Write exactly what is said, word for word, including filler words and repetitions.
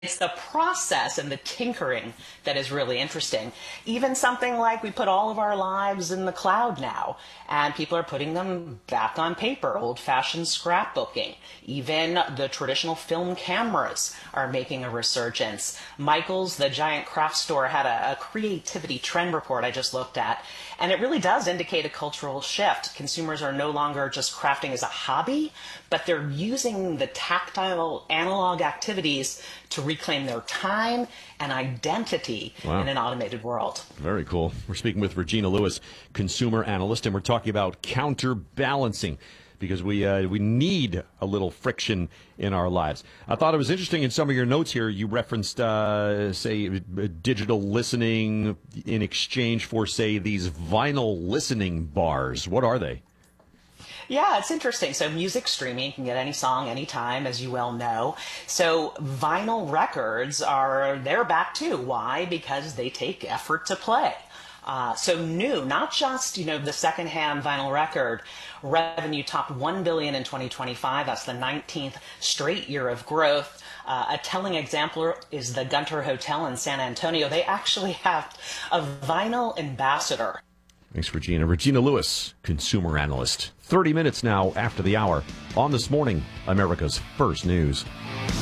It's the process and the tinkering that is really interesting. Even something like we put all of our lives in the cloud now, and people are putting them back on paper, old-fashioned scrapbooking. Even the traditional film cameras are making a resurgence. Michael's, the giant craft store, had a, a creativity trend report I just looked at, and it really does indicate a cultural shift. Consumers are no longer just crafting as a hobby, but they're using the tactile analog activities to reclaim their time and identity wow. in an automated world. Very cool. We're speaking with Regina Lewis, consumer analyst, and we're talking about counterbalancing because we uh, we need a little friction in our lives. I thought it was interesting in some of your notes here. You referenced, uh, say, digital listening in exchange for, say, these vinyl listening bars. What are they? Yeah, it's interesting. So music streaming, you can get any song anytime, as you well know. So vinyl records are, they're back too. Why? Because they take effort to play. Uh, so new, not just, you know, the secondhand vinyl record revenue topped one billion dollars in twenty twenty-five. That's the nineteenth straight year of growth. Uh, a telling example is the Gunter Hotel in San Antonio. They actually have a vinyl ambassador. Thanks, Regina. Regina Lewis, consumer analyst. thirty minutes now after the hour on This Morning, America's First News.